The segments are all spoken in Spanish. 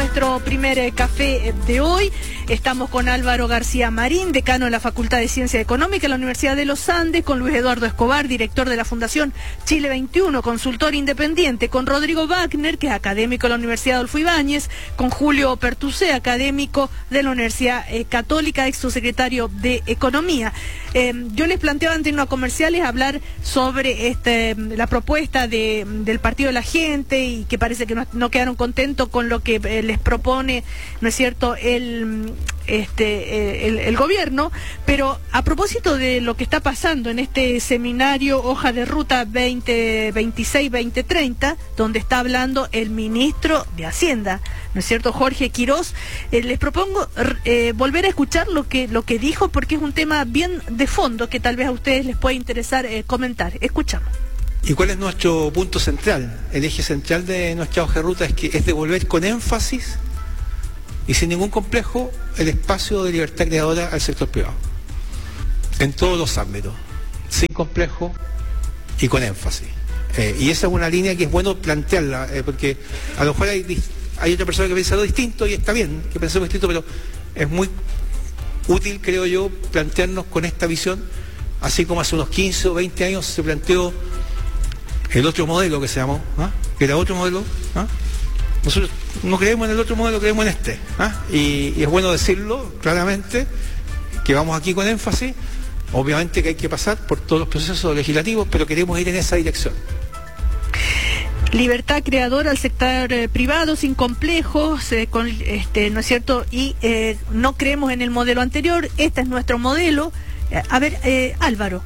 nuestro primer café de hoy. Estamos con Álvaro García Marín, decano de la Facultad de Ciencia Económica de la Universidad de los Andes, con Luis Eduardo Escobar, director de la Fundación Chile 21, consultor independiente, con Rodrigo Wagner, que es académico de la Universidad Adolfo Ibáñez, con Julio Pertusé, académico de la Universidad Católica, ex subsecretario de Economía. Yo les planteaba antes en unos comerciales hablar sobre la propuesta del Partido de la Gente, y que parece que no quedaron contentos con lo que les propone, ¿no es cierto?, el gobierno. Pero a propósito de lo que está pasando en este seminario Hoja de Ruta 2026-2030, donde está hablando el ministro de Hacienda, ¿no es cierto?, Jorge Quirós, les propongo volver a escuchar lo que dijo, porque es un tema bien de fondo que tal vez a ustedes les pueda interesar comentar. Escuchamos. ¿Y cuál es nuestro punto central? El eje central de nuestra hoja de ruta es devolver con énfasis y sin ningún complejo el espacio de libertad creadora al sector privado, en todos los ámbitos, sin complejo y con énfasis. Y esa es una línea que es bueno plantearla, porque a lo mejor hay otra persona que piensa lo distinto, y está bien que pensemos distinto, pero es muy útil, creo yo, plantearnos con esta visión, así como hace unos 15 o 20 años se planteó el otro modelo que se llamó, que era otro modelo. Nosotros no creemos en el otro modelo, creemos en este. Y es bueno decirlo claramente, que vamos aquí con énfasis. Obviamente que hay que pasar por todos los procesos legislativos, pero queremos ir en esa dirección. Libertad creadora al sector privado, sin complejos, ¿no es cierto? Y no creemos en el modelo anterior. Este es nuestro modelo. A ver, Álvaro.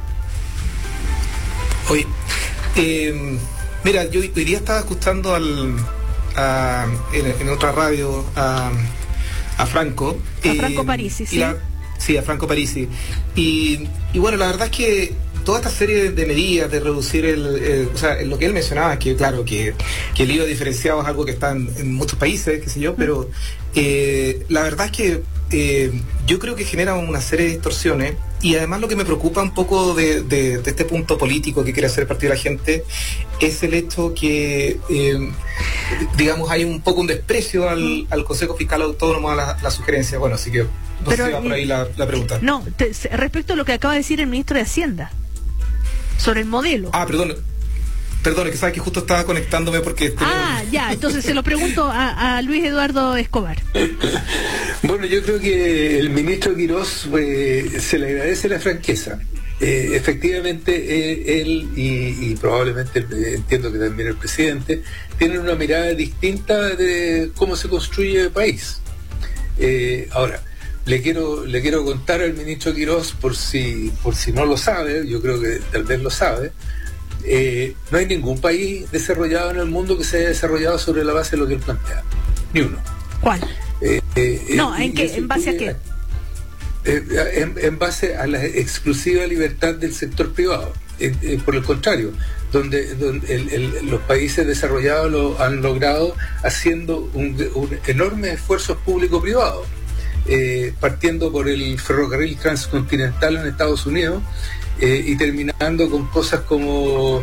Oye, mira, yo hoy día estaba escuchando en otra radio a Franco. A Franco Parisi, sí. Sí, a Franco Parisi. Y bueno, la verdad es que toda esta serie de medidas de reducir o sea, lo que él mencionaba es que, claro, que el IVA diferenciado es algo que está en muchos países, qué sé yo, pero la verdad es que yo creo que genera una serie de distorsiones. Y además lo que me preocupa un poco de este punto político que quiere hacer el Partido de la Gente es el hecho que, digamos, hay un poco un desprecio al Consejo Fiscal Autónomo, a la sugerencia. Bueno, así que no sé si va por ahí la pregunta. No, respecto a lo que acaba de decir el ministro de Hacienda sobre el modelo. Perdón, es que sabes que justo estaba conectándome porque... Ya, entonces se lo pregunto a Luis Eduardo Escobar. Bueno, yo creo que el ministro Quirós se le agradece la franqueza. Efectivamente, él y probablemente entiendo que también el presidente tienen una mirada distinta de cómo se construye el país. Ahora, le quiero contar al ministro Quirós, por si no lo sabe, yo creo que tal vez lo sabe. No hay ningún país desarrollado en el mundo que se haya desarrollado sobre la base de lo que él plantea. Ni uno. ¿Cuál? ¿En base a qué? En base a la exclusiva libertad del sector privado. Por el contrario, donde los países desarrollados lo han logrado haciendo un enorme esfuerzo público-privado. Partiendo por el ferrocarril transcontinental en Estados Unidos, y terminando con cosas como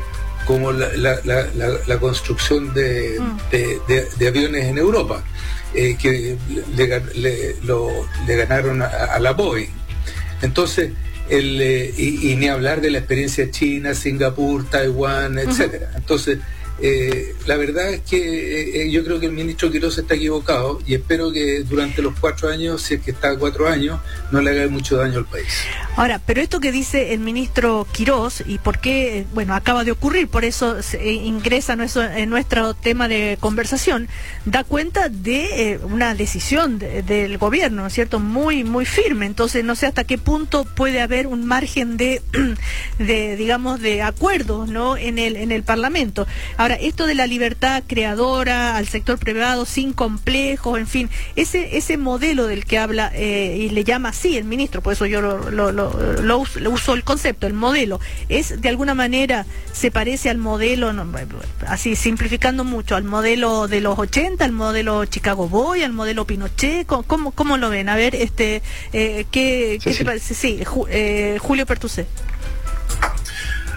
la construcción de aviones en Europa, que le ganaron a la Boeing. Entonces, y ni hablar de la experiencia china, Singapur, Taiwán, etcétera. Entonces, la verdad es que yo creo que el ministro Quirós está equivocado, y espero que durante los 4 años, si es que está 4 años, no le haga mucho daño al país. Ahora, pero esto que dice el ministro Quirós, y por qué, bueno, acaba de ocurrir, por eso ingresa en nuestro tema de conversación, da cuenta de una decisión del gobierno, ¿no es cierto?, muy, muy firme. Entonces, no sé hasta qué punto puede haber un margen de digamos, de acuerdos, ¿no?, en el Parlamento. Ahora, esto de la libertad creadora al sector privado, sin complejos, en fin, ese modelo del que habla, y le llama así el ministro, por eso yo lo uso el concepto, el modelo, es de alguna manera, se parece al modelo, así simplificando mucho, al modelo de los 80, al modelo Chicago Boy, al modelo Pinochet. ¿Cómo lo ven? A ver, ¿qué te parece? Sí, Julio Pertusé.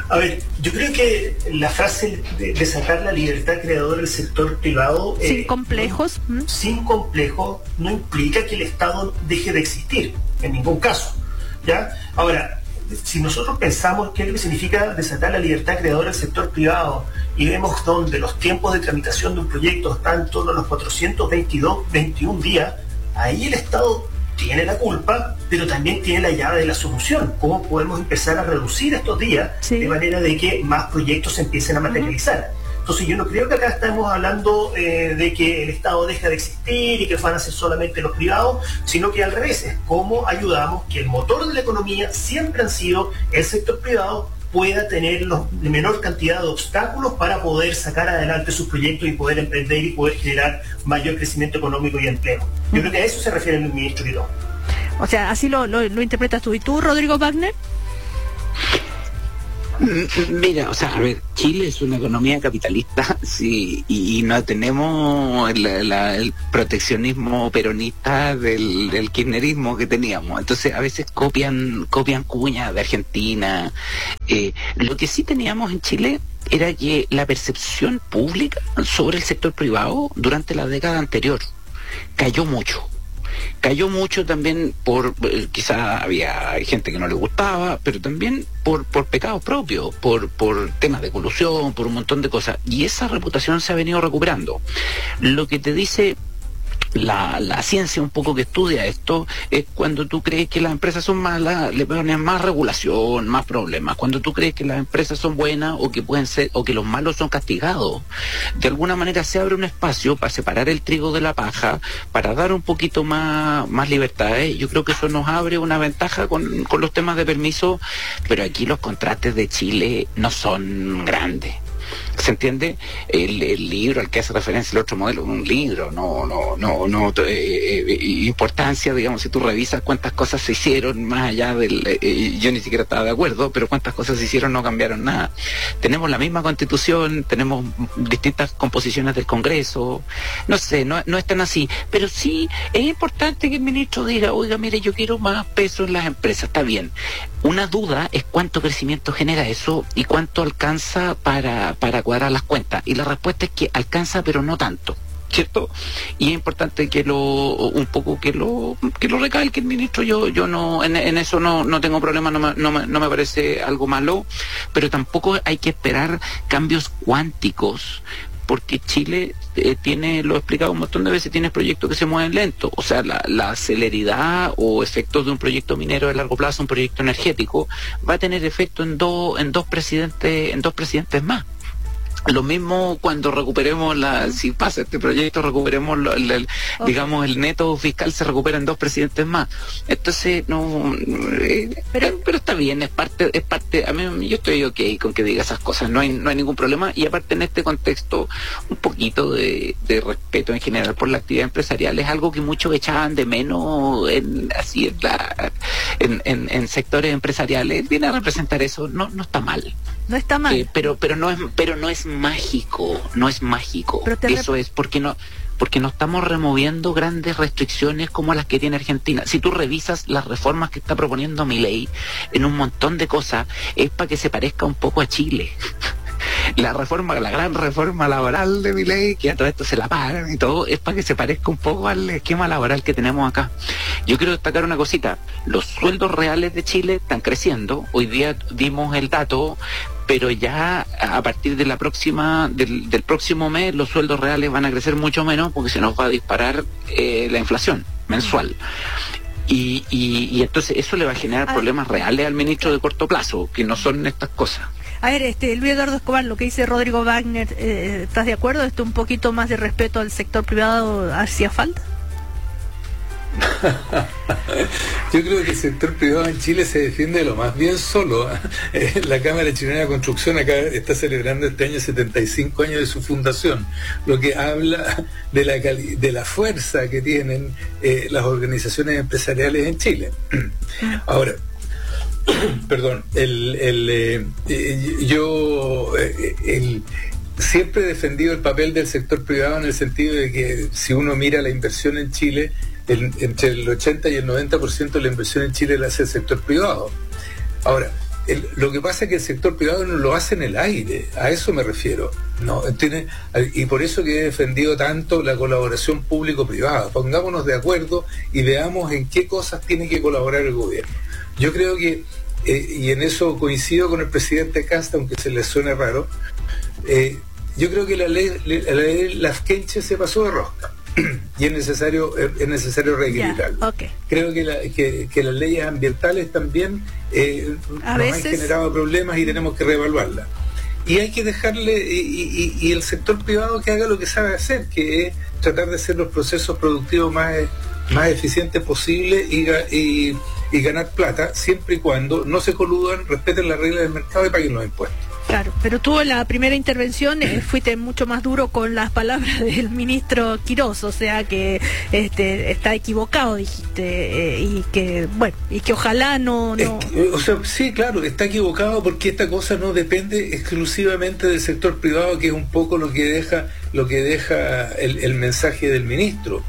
A ver, yo creo que la frase de sacar la libertad creadora del sector privado... sin complejos. Sin complejos no implica que el Estado deje de existir, en ningún caso. ¿Ya? Ahora, si nosotros pensamos qué es lo que significa desatar la libertad creadora del sector privado y vemos donde los tiempos de tramitación de un proyecto están en torno a los 421 días, ahí el Estado tiene la culpa, pero también tiene la llave de la solución. ¿Cómo podemos empezar a reducir estos días de manera de que más proyectos se empiecen a materializar? Entonces yo no creo que acá estamos hablando de que el Estado deja de existir y que van a ser solamente los privados, sino que al revés, es cómo ayudamos que el motor de la economía siempre han sido el sector privado, pueda tener la menor cantidad de obstáculos para poder sacar adelante sus proyectos y poder emprender y poder generar mayor crecimiento económico y empleo. Yo creo que a eso se refiere el ministro Quirós. O sea, así lo interpretas tú. ¿Y tú, Rodrigo Wagner? Mira, o sea, a ver, Chile es una economía capitalista, sí, y no tenemos el proteccionismo peronista del kirchnerismo que teníamos. Entonces, a veces copian cuñas de Argentina. Lo que sí teníamos en Chile era que la percepción pública sobre el sector privado durante la década anterior cayó mucho. Cayó mucho también por, quizá había gente que no le gustaba, pero también por pecados propios, por temas de colusión, por un montón de cosas. Y esa reputación se ha venido recuperando. Lo que te dice la ciencia un poco que estudia esto es cuando tú crees que las empresas son malas, le ponen más regulación, más problemas. Cuando tú crees que las empresas son buenas o que pueden ser, o que los malos son castigados, de alguna manera se abre un espacio para separar el trigo de la paja, para dar un poquito más libertades. Yo creo que eso nos abre una ventaja con los temas de permiso, pero aquí los contrastes de Chile no son grandes. ¿Se entiende? El libro al que hace referencia el otro modelo es un libro, importancia, digamos, si tú revisas cuántas cosas se hicieron más allá yo ni siquiera estaba de acuerdo, pero cuántas cosas se hicieron no cambiaron nada. Tenemos la misma constitución, tenemos distintas composiciones del Congreso, no sé, no es tan así, pero sí es importante que el ministro diga, oiga, mire, yo quiero más peso en las empresas, está bien. Una duda es cuánto crecimiento genera eso y cuánto alcanza para cuadrar las cuentas, y la respuesta es que alcanza pero no tanto, ¿cierto? Y es importante que lo recalque el ministro. Yo no en eso no tengo problema, no me parece algo malo, pero tampoco hay que esperar cambios cuánticos, porque Chile tiene, lo he explicado un montón de veces, tiene proyectos que se mueven lento. O sea, la celeridad o efectos de un proyecto minero de largo plazo, un proyecto energético, va a tener efecto en dos presidentes más. Lo mismo cuando recuperemos si pasa este proyecto, recuperemos digamos, el neto fiscal se recupera en 2 presidentes más. Entonces, pero está bien, es parte, a mí yo estoy ok con que diga esas cosas, no hay ningún problema. Y aparte, en este contexto, un poquito de respeto en general por la actividad empresarial es algo que muchos echaban de menos en sectores empresariales. Viene a representar eso, no está mal. No está mal. Pero no es mágico, Eso es porque no estamos removiendo grandes restricciones como las que tiene Argentina. Si tú revisas las reformas que está proponiendo Milei en un montón de cosas, es para que se parezca un poco a Chile. La gran reforma laboral de Milei, que a todo esto se la pagan y todo, es para que se parezca un poco al esquema laboral que tenemos acá. Yo quiero destacar una cosita: los sueldos reales de Chile están creciendo. Hoy día dimos el dato, pero ya a partir de del próximo mes los sueldos reales van a crecer mucho menos, porque se nos va a disparar la inflación mensual. Y entonces eso le va a generar problemas reales al ministro de corto plazo, que no son estas cosas. A ver, Luis Eduardo Escobar, lo que dice Rodrigo Wagner, ¿estás de acuerdo? ¿Esto un poquito más de respeto al sector privado hacía falta? Yo creo que el sector privado en Chile se defiende de lo más bien solo. La Cámara Chilena de Construcción acá está celebrando este año 75 años de su fundación, lo que habla de la fuerza que tienen las organizaciones empresariales en Chile. Ahora, perdón, yo siempre he defendido el papel del sector privado, en el sentido de que si uno mira la inversión en Chile, entre el 80 y el 90% de la inversión en Chile la hace el sector privado. Ahora, lo que pasa es que el sector privado no lo hace en el aire, a eso me refiero, ¿no? Y por eso que he defendido tanto la colaboración público-privada. Pongámonos de acuerdo y veamos en qué cosas tiene que colaborar el gobierno. Yo creo que, y en eso coincido con el presidente Casta, aunque se le suene raro, yo creo que la ley Laskenche se pasó de rosca. Y es necesario reequilibrarlo. Okay. Creo que las leyes ambientales también nos han generado problemas y tenemos que reevaluarlas. Y hay que dejarle, y el sector privado que haga lo que sabe hacer, que es tratar de hacer los procesos productivos más eficientes posibles y ganar plata, siempre y cuando no se coludan, respeten las reglas del mercado y paguen los impuestos. Claro, pero tú en la primera intervención fuiste mucho más duro con las palabras del ministro Quirós, o sea que está equivocado, dijiste, y que ojalá no... O sea, sí, claro, está equivocado porque esta cosa no depende exclusivamente del sector privado, que es un poco lo que deja el mensaje del ministro.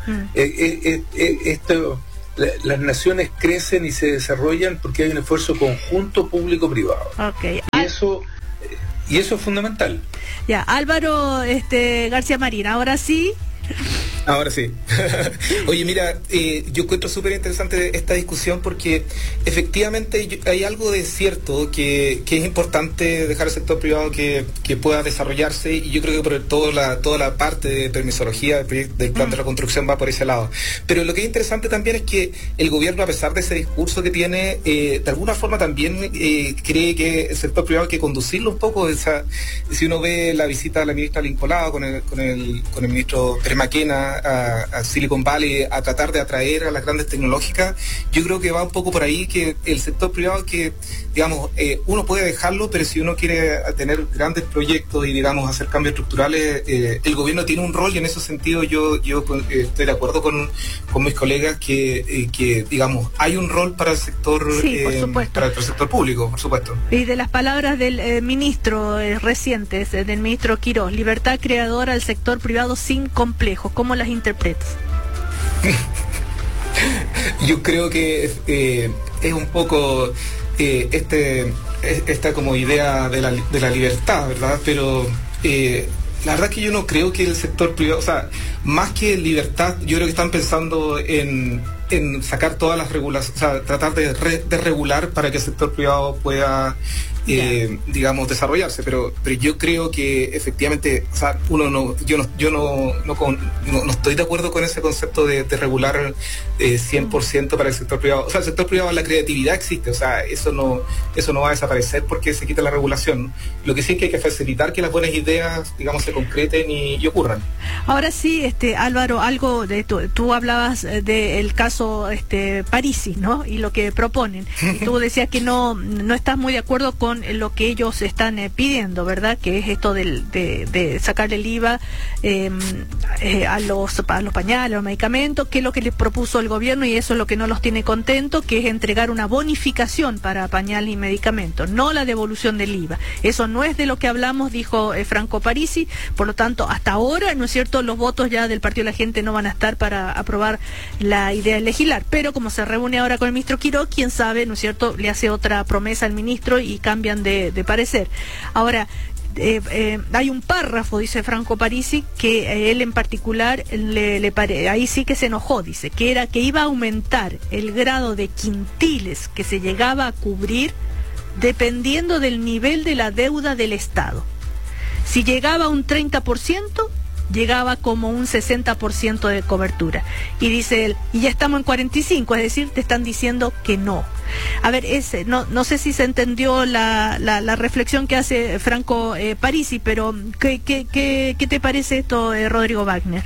Las naciones crecen y se desarrollan porque hay un esfuerzo conjunto público-privado. Okay. Y eso es fundamental. Ya, Álvaro García Marín, ahora sí. Ahora sí. Oye, mira, yo encuentro súper interesante esta discusión porque efectivamente hay algo de cierto que es importante dejar al sector privado que pueda desarrollarse, y yo creo que toda la parte de permisología del plan de reconstrucción va por ese lado. Pero lo que es interesante también es que el gobierno, a pesar de ese discurso que tiene, de alguna forma también cree que el sector privado hay que conducirlo un poco. Si uno ve la visita de la ministra Lincolado con el ministro Pérez Maquena a Silicon Valley a tratar de atraer a las grandes tecnológicas, yo creo que va un poco por ahí, que el sector privado, que digamos, uno puede dejarlo, pero si uno quiere tener grandes proyectos y digamos hacer cambios estructurales, el gobierno tiene un rol, y en ese sentido yo estoy de acuerdo con mis colegas que digamos hay un rol para el sector, por supuesto, para el sector público, por supuesto. Y de las palabras del ministro recientes, del ministro Quirós, libertad creadora al sector privado sin complejos, ¿cómo las interpretas? Yo creo que es un poco esta como idea de la libertad, ¿verdad? Pero la verdad es que yo no creo que el sector privado, o sea, más que libertad, yo creo que están pensando en sacar todas las regulaciones, o sea, tratar de regular para que el sector privado pueda digamos, desarrollarse, pero yo creo que efectivamente, o sea, yo no estoy de acuerdo con ese concepto de regular 100% para el sector privado. O sea, el sector privado, la creatividad existe, o sea, eso no va a desaparecer porque se quita la regulación. Lo que sí es que hay que facilitar que las buenas ideas, digamos, se concreten y ocurran. Ahora sí, Álvaro, algo de tú hablabas del caso Parisi, ¿no? Y lo que proponen. Y tú decías que no estás muy de acuerdo con lo que ellos están pidiendo, ¿verdad? Que es esto de sacarle el IVA a los pañales, a los medicamentos, que es lo que les propuso el gobierno, y eso es lo que no los tiene contentos, que es entregar una bonificación para pañales y medicamentos, no la devolución del IVA. Eso no es de lo que hablamos, dijo Franco Parisi. Por lo tanto, hasta ahora, ¿no es cierto?, los votos ya del Partido de la Gente no van a estar para aprobar la idea de legislar, pero como se reúne ahora con el ministro Quirós, quién sabe, ¿no es cierto?, le hace otra promesa al ministro y cambian de parecer. Ahora, hay un párrafo, dice Franco Parisi, que él en particular ahí sí que se enojó, dice, que era que iba a aumentar el grado de quintiles que se llegaba a cubrir dependiendo del nivel de la deuda del Estado. Si llegaba a un 30%, llegaba como un 60% de cobertura. Y dice él, y ya estamos en 45, es decir, te están diciendo que no. A ver, no sé si se entendió la reflexión que hace Franco Parisi, pero ¿qué te parece esto, Rodrigo Wagner?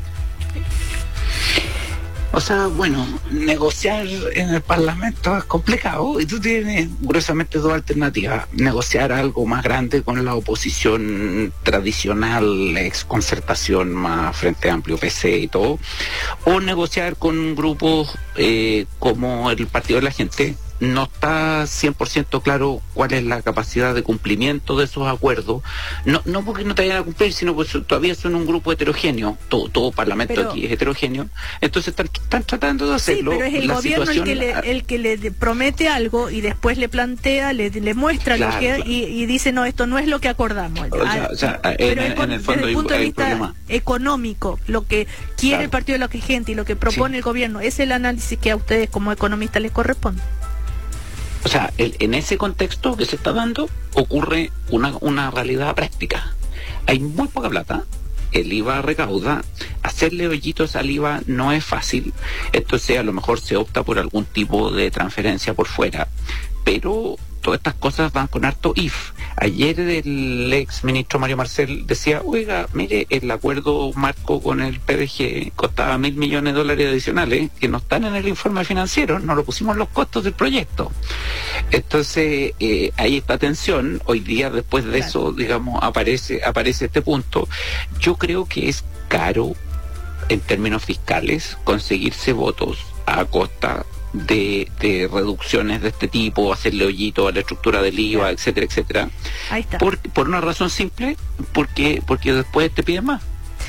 O sea, bueno, negociar en el Parlamento es complicado y tú tienes gruesamente dos alternativas. Negociar algo más grande con la oposición tradicional, ex concertación más Frente Amplio, PC y todo, o negociar con grupos como el Partido de la Gente, no está 100% claro cuál es la capacidad de cumplimiento de esos acuerdos, no porque no te vayan a cumplir, sino porque todavía son un grupo heterogéneo, todo parlamento aquí es heterogéneo, entonces están tratando de hacerlo. Sí, pero es el gobierno el que le promete algo y después le plantea, le muestra lo que y dice, no, esto no es lo que acordamos. Pero en el fondo desde el punto de hay vista problema económico, lo que quiere el Partido de la Gente y lo que propone el gobierno, ¿es el análisis que a ustedes como economistas les corresponde? O sea, en ese contexto que se está dando ocurre una realidad práctica. Hay muy poca plata, el IVA recauda, hacerle hoyitos al IVA no es fácil, entonces a lo mejor se opta por algún tipo de transferencia por fuera, pero todas estas cosas van con harto if. Ayer el ex ministro Mario Marcel decía, oiga, mire, el acuerdo marco con el PDG costaba $1.000 millones adicionales que no están en el informe financiero, no lo pusimos en los costos del proyecto. Entonces, hay esta tensión. Hoy día, después de eso, digamos, aparece este punto. Yo creo que es caro, en términos fiscales, conseguirse votos a costa de reducciones de este tipo, hacerle hoyito a la estructura del IVA, etcétera, etcétera. Ahí está. Por una razón simple, porque después te piden más.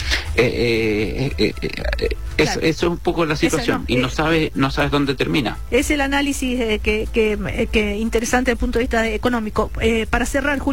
Eso es un poco la situación, y no sabes dónde termina. Es el análisis que interesante desde el punto de vista económico. Para cerrar, Julio.